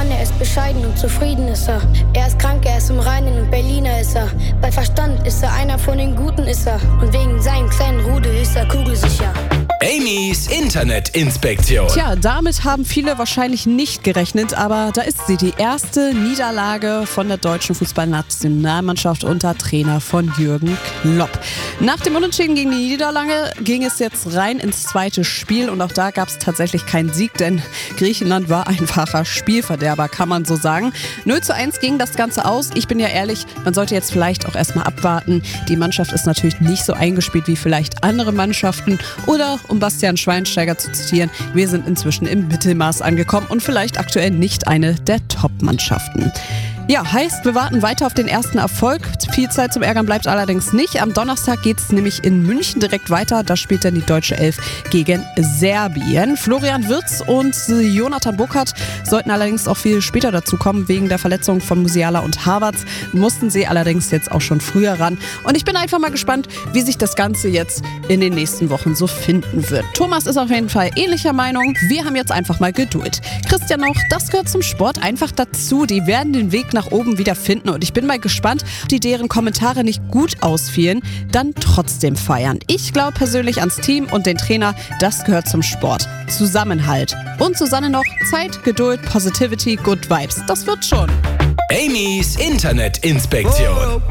Mann, er ist bescheiden und zufrieden ist er. Er ist krank, er ist im Reinen und Berliner ist er. Bei Verstand ist er einer von den Guten ist er. Und wegen seinem kleinen Rudel ist er kugelsicher. Amy's Internetinspektion. Tja, damit haben viele wahrscheinlich nicht gerechnet, aber da ist sie, die erste Niederlage von der deutschen Fußballnationalmannschaft unter Trainer von Jürgen Klopp. Nach dem Unentschieden gegen die Niederlande ging es jetzt rein ins zweite Spiel und auch da gab es tatsächlich keinen Sieg, denn Griechenland war einfacher Spielverderber, kann man so sagen. 0:1 ging das Ganze aus. Ich bin ja ehrlich, man sollte jetzt vielleicht auch erstmal abwarten. Die Mannschaft ist natürlich nicht so eingespielt wie vielleicht andere Mannschaften oder um Bastian Schweinsteiger zu zitieren, wir sind inzwischen im Mittelmaß angekommen und vielleicht aktuell nicht eine der Top-Mannschaften. Ja, heißt, wir warten weiter auf den ersten Erfolg. Viel Zeit zum Ärgern bleibt allerdings nicht. Am Donnerstag geht es nämlich in München direkt weiter. Da spielt dann die deutsche Elf gegen Serbien. Florian Wirtz und Jonathan Burkhardt sollten allerdings auch viel später dazu kommen. Wegen der Verletzung von Musiala und Havertz mussten sie allerdings jetzt auch schon früher ran. Und ich bin einfach mal gespannt, wie sich das Ganze jetzt in den nächsten Wochen so finden wird. Thomas ist auf jeden Fall ähnlicher Meinung. Wir haben jetzt einfach mal Geduld. Christian noch, das gehört zum Sport einfach dazu. Die werden den Weg nach oben wieder finden und ich bin mal gespannt, ob die deren Kommentare nicht gut ausfielen, dann trotzdem feiern. Ich glaube persönlich ans Team und den Trainer, das gehört zum Sport. Zusammenhalt. Und Susanne noch, Zeit, Geduld, Positivity, Good Vibes. Das wird schon. Amy's Internetinspektion.